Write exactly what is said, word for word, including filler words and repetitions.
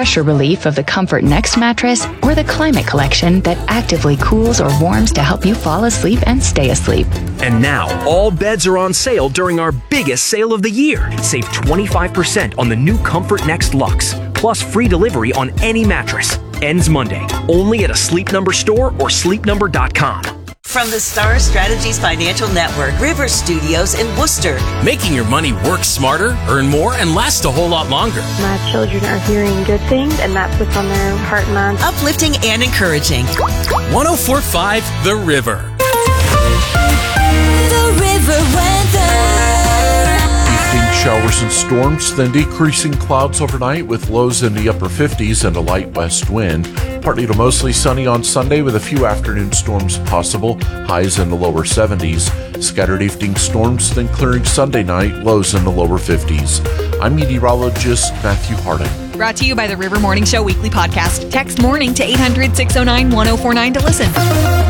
pressure relief of the Comfort Next mattress, or the Climate Collection that actively cools or warms to help you fall asleep and stay asleep. And now, all beds are on sale during our biggest sale of the year. Save twenty-five percent on the new Comfort Next Luxe, plus free delivery on any mattress. Ends Monday, only at a Sleep Number store or sleep number dot com. From the Star Strategies Financial Network, River Studios in Worcester. Making your money work smarter, earn more, and last a whole lot longer. My children are hearing good things, and that's what's on their heart and mind. Uplifting and encouraging. one oh four point five The River. The River Weather. Evening showers and storms, then decreasing clouds overnight with lows in the upper fifties and a light west wind. Partly to mostly sunny on Sunday with a few afternoon storms possible, highs in the lower seventies. Scattered evening storms, then clearing Sunday night, lows in the lower fifties. I'm meteorologist Matthew Harding. Brought to you by the River Morning Show weekly podcast. Text morning to eight hundred, six oh nine, one oh four nine to listen.